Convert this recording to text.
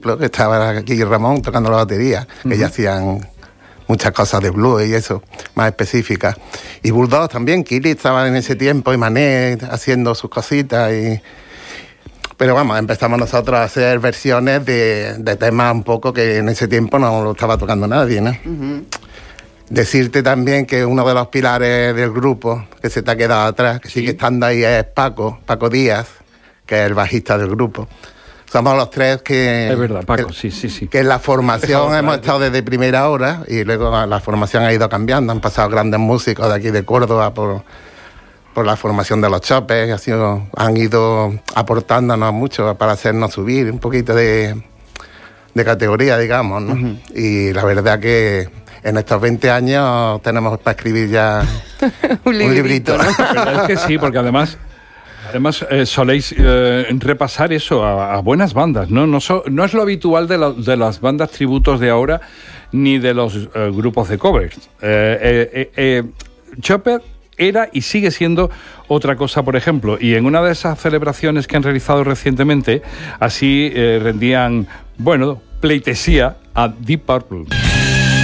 que estaba aquí Ramón tocando la batería, que ya hacían muchas cosas de blues y eso, más específicas. Y Bulldog también, Kili estaba en ese tiempo, y Mané haciendo sus cositas. Pero vamos, empezamos nosotros a hacer versiones de temas un poco que en ese tiempo no lo estaba tocando nadie, ¿no? Decirte también que uno de los pilares del grupo, que se te ha quedado atrás, que sigue estando ahí, es Paco Díaz, que es el bajista del grupo. Somos los tres que... Es verdad, Paco, sí. Que en la formación hemos estado desde primera hora y luego la formación ha ido cambiando. Han pasado grandes músicos de aquí de Córdoba por la formación de los Chopes. Han ido aportándonos mucho para hacernos subir un poquito de categoría, digamos, ¿no? Y la verdad que en estos 20 años tenemos para escribir ya un librito. ¿No? La verdad es que sí, porque además soléis repasar eso a buenas bandas, ¿no? No es lo habitual de las bandas tributos de ahora, ni de los grupos de covers. Chopper era y sigue siendo otra cosa, por ejemplo, y en una de esas celebraciones que han realizado recientemente, así rendían, pleitesía a Deep Purple.